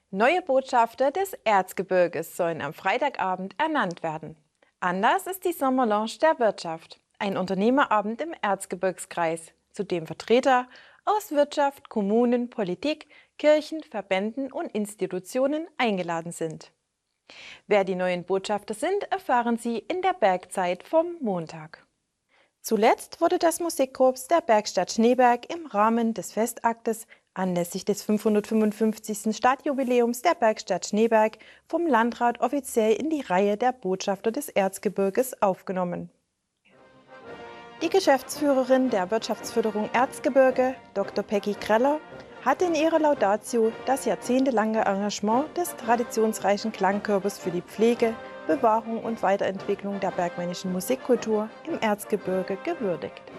Neue Botschafter des Erzgebirges sollen am Freitagabend ernannt werden. Anlass ist die Sommerlounge der Wirtschaft, ein Unternehmerabend im Erzgebirgskreis, zu dem Vertreter aus Wirtschaft, Kommunen, Politik, Kirchen, Verbänden und Institutionen eingeladen sind. Wer die neuen Botschafter sind, erfahren Sie in der Bergzeit vom Montag. Zuletzt wurde das Musikkorps der Bergstadt Schneeberg im Rahmen des Festaktes anlässlich des 555. Stadtjubiläums der Bergstadt Schneeberg vom Landrat offiziell in die Reihe der Botschafter des Erzgebirges aufgenommen. Die Geschäftsführerin der Wirtschaftsförderung Erzgebirge, Dr. Peggy Kreller, hatte in ihrer Laudatio das jahrzehntelange Engagement des traditionsreichen Klangkörpers für die Pflege, Bewahrung und Weiterentwicklung der bergmännischen Musikkultur im Erzgebirge gewürdigt.